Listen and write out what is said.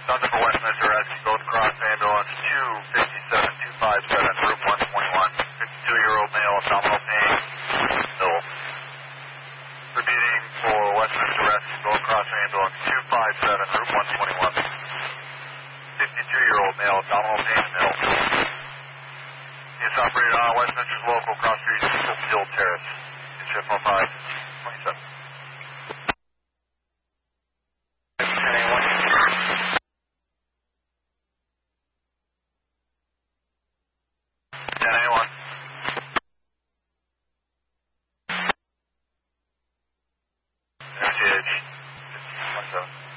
Thunder for Westminster Rescue, Gold Cross Ambulance 257-257, Route 121. 52-year-old male, abdominal pain, ill. Repeating for Westminster Rescue, Gold Cross Ambulance 257, Route 121. 52-year-old male, abdominal pain, ill. It's operated on Westminster's local cross street, Field Terrace. Ship 1527. 1081. MCH 1527.